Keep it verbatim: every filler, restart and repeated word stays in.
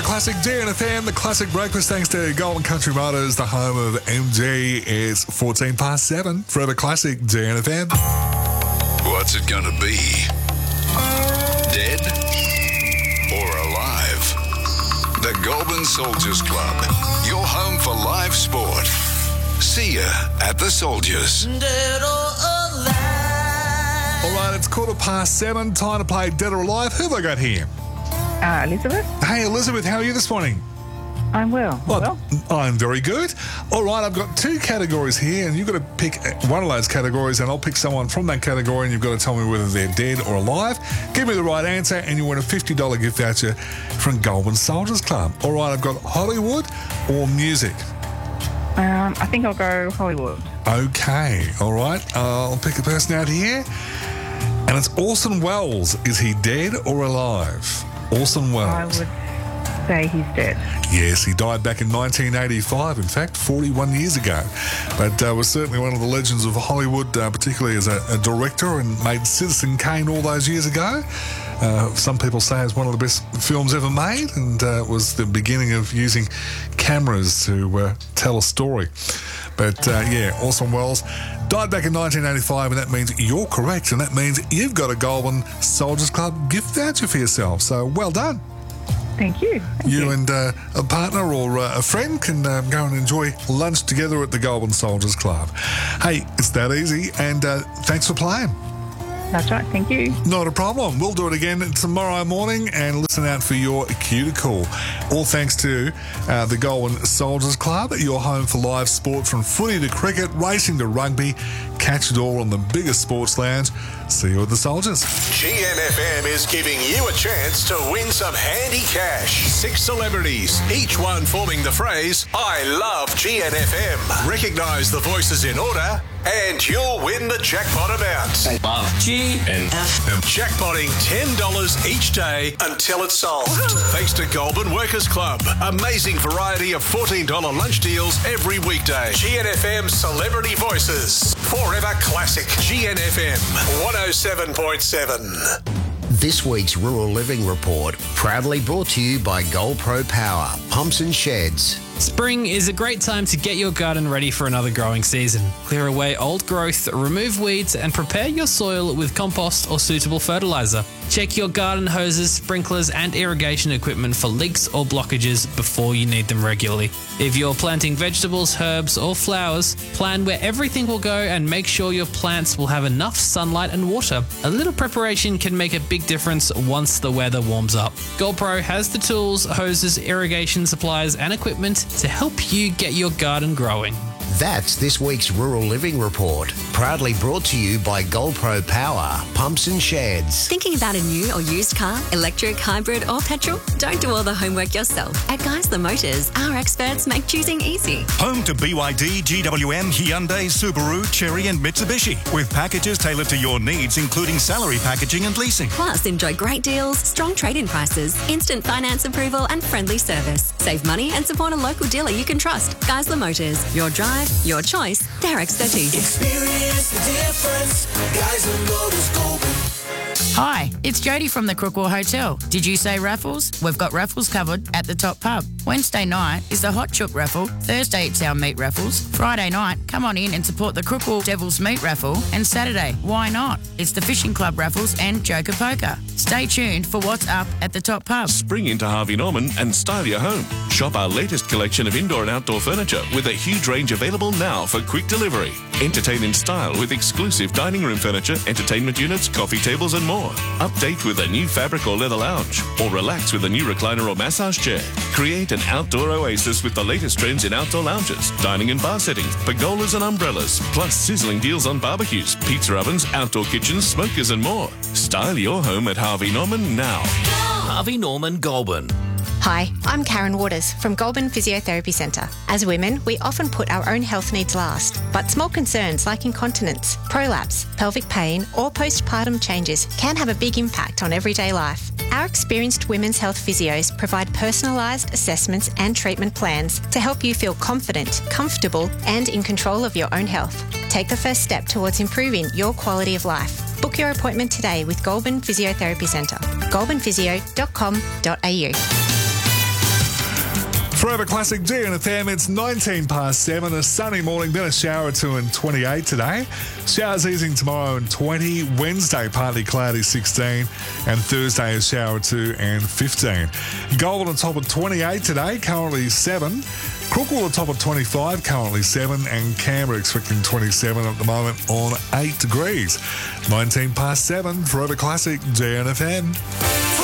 Classic G N F M, the classic breakfast, thanks to Golden Country Motors, the home of M G. It's fourteen past seven. Forever Classic G N F M. What's it going to be? Dead or alive? The Goulburn Soldiers Club, your home for live sport. See ya at the Soldiers. Dead or alive. All right, it's quarter past seven. Time to play Dead or Alive. Who have I got here? Uh, Elizabeth? Hey, Elizabeth, how are you this morning? I'm well. Well, well, I'm very good. All right, I've got two categories here, and you've got to pick one of those categories, and I'll pick someone from that category, and you've got to tell me whether they're dead or alive. Give me the right answer, and you win a fifty dollars gift voucher from Goulburn Soldiers Club. All right, I've got Hollywood or music. um, I think I'll go Hollywood. Okay, all right. Uh, I'll pick a person out here, and it's Orson Welles. Is he dead or alive? Orson Welles. I would say he's dead. Yes, he died back in nineteen eighty-five, in fact, forty-one years ago. But uh, was certainly one of the legends of Hollywood, uh, particularly as a, a director, and made Citizen Kane all those years ago. Uh, some people say it's one of the best films ever made, and uh, was the beginning of using cameras to uh, tell a story. But uh, yeah, Orson Welles died back in nineteen eighty-five, and that means you're correct, and that means you've got a Goulburn Soldiers Club gift voucher for yourself. So well done. Thank you. Thank You you. and uh, a partner or uh, a friend can uh, go and enjoy lunch together at the Goulburn Soldiers Club. Hey, it's that easy, and uh, thanks for playing. That's right. Thank you. Not a problem. We'll do it again tomorrow morning, and listen out for your cue to call. All thanks to uh, the Goulburn Soldiers Club, your home for live sport from footy to cricket, racing to rugby. Catch it all on the biggest sports lounge. See you at the Soldiers. G N F M is giving you a chance to win some handy cash. Six celebrities, each one forming the phrase, I love G N F M. Recognise the voices in order, and you'll win the jackpot amount. Love G N F M. Jackpotting ten dollars each day until it's solved. Thanks to Goulburn Workers Club. Amazing variety of fourteen dollars lunch deals every weekday. G N F M Celebrity Voices. Forever Classic. G N F M one oh seven point seven. This week's Rural Living Report, proudly brought to you by GoldPro Power, Pumps and Sheds. Spring is a great time to get your garden ready for another growing season. Clear away old growth, remove weeds, and prepare your soil with compost or suitable fertilizer. Check your garden hoses, sprinklers, and irrigation equipment for leaks or blockages before you need them regularly. If you're planting vegetables, herbs, or flowers, plan where everything will go and make sure your plants will have enough sunlight and water. A little preparation can make a big difference once the weather warms up. GoldPro has the tools, hoses, irrigation supplies, and equipment to help you get your garden growing. That's this week's Rural Living Report, proudly brought to you by GoldPro Power, Pumps and Sheds. Thinking about a new or used car, electric, hybrid or petrol? Don't do all the homework yourself. At Geisler Motors, our experts make choosing easy. Home to B Y D, G W M, Hyundai, Subaru, Chery and Mitsubishi, with packages tailored to your needs, including salary packaging and leasing. Plus, enjoy great deals, strong trade-in prices, instant finance approval and friendly service. Save money and support a local dealer you can trust. Geisler Motors, your drive, your choice, their expertise. Experience the difference. Geisler Motors Goulburn. Hi, it's Jodie from the Crookwell Hotel. Did you say raffles? We've got raffles covered at the Top Pub. Wednesday night is the Hot Chook raffle. Thursday it's our meat raffles. Friday night, come on in and support the Crookwell Devil's Meat raffle. And Saturday, why not? It's the Fishing Club raffles and Joker Poker. Stay tuned for what's up at the Top Pub. Spring into Harvey Norman and style your home. Shop our latest collection of indoor and outdoor furniture with a huge range available now for quick delivery. Entertain in style with exclusive dining room furniture, entertainment units, coffee tables and more. Update with a new fabric or leather lounge, or relax with a new recliner or massage chair. Create an outdoor oasis with the latest trends in outdoor lounges, dining and bar settings, pergolas and umbrellas, plus sizzling deals on barbecues, pizza ovens, outdoor kitchens, smokers and more. Style your home at Harvey Norman now. Harvey Norman Goulburn. Hi, I'm Karen Waters from Goulburn Physiotherapy Centre. As women, we often put our own health needs last, but small concerns like incontinence, prolapse, pelvic pain or postpartum changes can have a big impact on everyday life. Our experienced women's health physios provide personalised assessments and treatment plans to help you feel confident, comfortable and in control of your own health. Take the first step towards improving your quality of life. Book your appointment today with Goulburn Physiotherapy Centre. goulburn physio dot com dot a u. Forever Classic G N F M, it's nineteen past seven, a sunny morning, then a shower or two and twenty-eight today. Showers easing tomorrow and twenty, Wednesday partly cloudy sixteen, and Thursday a shower or two and fifteen. Goulburn on top of twenty-eight today, currently seven. Crookwell on top of twenty-five, currently seven, and Canberra expecting twenty-seven at the moment on eight degrees. nineteen past seven, Forever Classic G N F M.